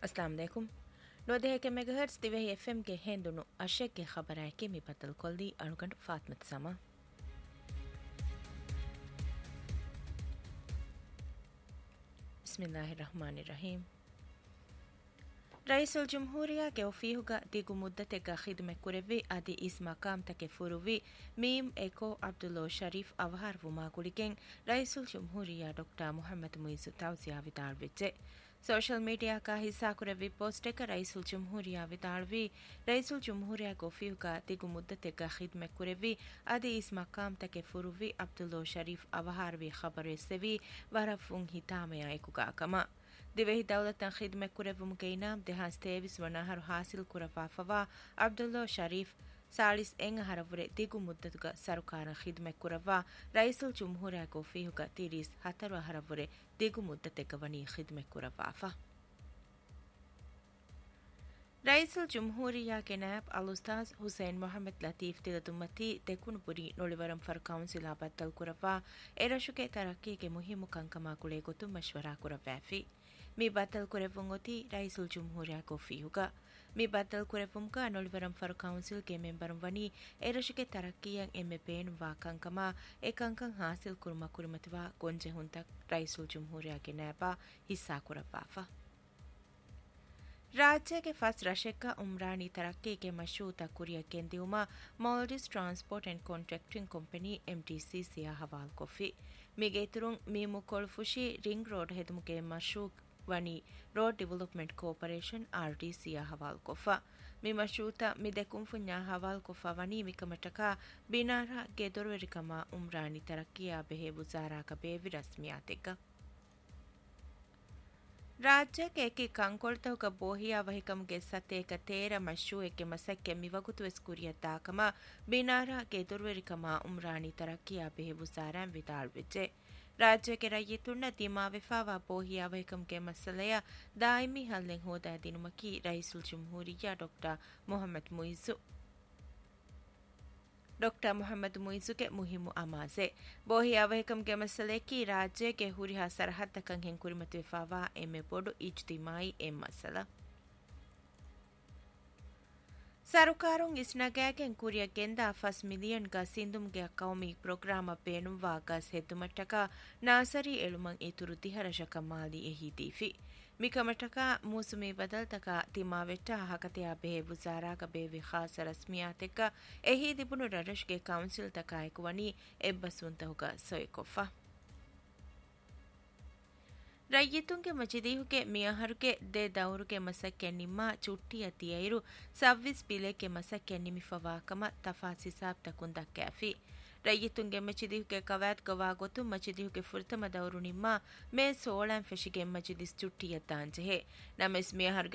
अस्सलाम वालेकुम नोदे के मेगाहर्ट्ज दिवे एफएम के हेंदुनु अशे के खबर है कि मी पतल कोल्दी अणुगंड फातमत समा बिस्मिल्लाहिर्रहमानिर्रहीम रईसुल जमहूरिया के ओफीहुगा दिगु मुद्दते का खिदमत कुरेवी आदि इस मकाम तक फुरुवी मीम एको अब्दुल्ला शरीफ अवहार Uma गुलिकें Raisul जमहूरिया doctor Mohammad Muizz ताउजिया विदालविचे social media का हिस्सा कुरेवी पोस्ट का रईसुल जमहूरिया विदालवी रईसुल जमहूरिया को ओफीहुगा दिगु मुद्दते का खिदमत कुरेवी आदि इस मकाम तक फुरुवी अब्दुल्ला शरीफ अवहार वी खबर सेवी वरफुंग हितामया ekuga kama दिवेही दौलत खिदमत कुरेवुम के इनाम देहास तेविस वनाहर हासिल कुरफाफवा अब्दुल्ला शरीफ सालिस एंग हरवरे दिगु मुद्दतुगा सरकार खिदमत कुरवा रईसुल जमहूरिया को फीहुगा तिरिस हतर हरवरे दिगु मुद्दते वनी खिदमत कुरवाफा रईसुल जमहूरिया के नायब अलुस्ताज हुसैन मोहम्मद लतीफ तिलदुम्मती तेकुनपुरी नोलिवरम फर काउंसिल बत्तल कुरवा एरशुके तरक्की के मुहिम कंकमा कुले गोतु मशवरा कुरवैफी मी बत्तल कुरेवुंगोती रईसुल जमहूरिया को फीहुगा मी बत्तल कुरेवुमका नोलिवरम फर काउंसिल के मेंबरम वनी एरशुके तरक्कीयं एमे पेन वा कंकमा एकंकं हासिल कुरमा कुरमतवा गोंजे हुंतक रईसुल जमहूरिया के नायबा हिस्सा कुरवाफा राज्य के फस रशक का उमरानी तरक्की के मशरूता कुरिया केंद्युमा मॉल्डिस transport and contracting company MTC से हवाल कोफी मिगेतरुंग मीमुकोलफुशी रिंग रोड हेदम के मशरूक वनी रोड डेवलपमेंट कॉर्पोरेशन आरडीसी हवाल कोफा मी मशरूता मिदेकुम फुन्या हवाल कोफा वनी मिकमटका बिनारा गेदोरवेरिकमा उमरानी तरक्किया बेहे बुजारा का बेवि रस्मियातेगा राज्य के कंकोल्तो का बोहिया वहिकम के सते का तेरा मशरूए के मसक के मिवगुतु स्कुरिया ताकमा बिनारा के दुर्वरिकमा उमरानी तरक्किया बेहे बुसाराम विदाल विचे राज्य के रयितुन्न दिमा विफावा बोहिया वहिकम के मसलया दायमी हल्लें होदा दिनुमकी रईसुल जमहूरिया डॉक्टर मोहम्मद मुइज़ु के मुहिम अमाज़े बोही अवहकम के मसले की राज्य के हुरिहा सरहद तकंग कुरिमत विफावा एमे बोडो इज्तिमाई एम मसला सरकारों इस नगै के कुरिया गेंदा फस मिलियन का सिंधुम के कौमी प्रोग्राम पेनुम वागस हेतुमटका नासरी एलुमंग इतुरुति हरशक माली एही दीफी मिकमटका मौसमी बदल तका तिमावेटा हकतिया बेहे वजारा का बेवि खास रस्मियात का एही दिबुनु ररश के काउंसिल तका एकवनी एब्बसुंत होगा सोयकोफा रय्यतुं के मजिदीहु के मियाहरु के दे दौरु के मसक के निम्मा चुट्टी अतियैरु सव्विस पिले के मसक के निमिफवाकमा तफासी साब तकुंदा कैफी रय्यतुं के मजिदीहु के कवैत गवागोतु मजिदीहु के फुर्तम दौरु निम्मा में 16 फेशिगे मजिदिस चुट्टी अतांजे नमस मियाहरु